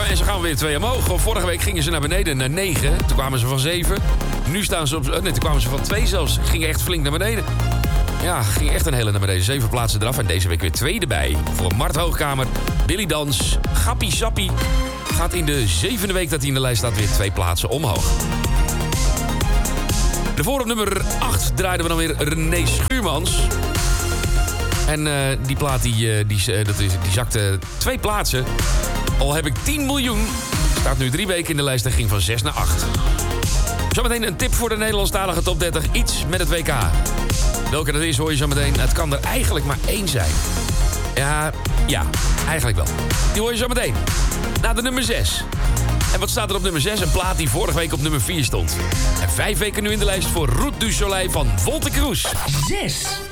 en ze gaan weer 2 omhoog. Vorige week gingen ze naar beneden, naar 9. Toen kwamen ze van 7. Nu staan ze op... Nee, toen kwamen ze van 2 zelfs. Gingen echt flink naar beneden. Ja, ging echt een hele naar beneden. 7 plaatsen eraf en deze week weer 2 erbij. Voor Mart Hoogkamer, Billy Dans, Gappie Sappie. Gaat in de 7e week dat hij in de lijst staat weer 2 plaatsen omhoog. Daarvoor op nummer 8 draaiden we dan weer René Schuurmans. En die plaat die zakte 2 plaatsen. Al heb ik 10 miljoen. Staat nu 3 weken in de lijst en ging van 6 naar 8. Zometeen een tip voor de Nederlandstalige top 30. Iets met het WK. Welke dat is hoor je zo meteen. Het kan er eigenlijk maar 1 zijn. Ja, eigenlijk wel. Die hoor je zo meteen. Na de nummer 6. En wat staat er op nummer 6? Een plaat die vorige week op nummer 4 stond. En 5 weken nu in de lijst voor Route du Soleil van Volte Cruz. 6.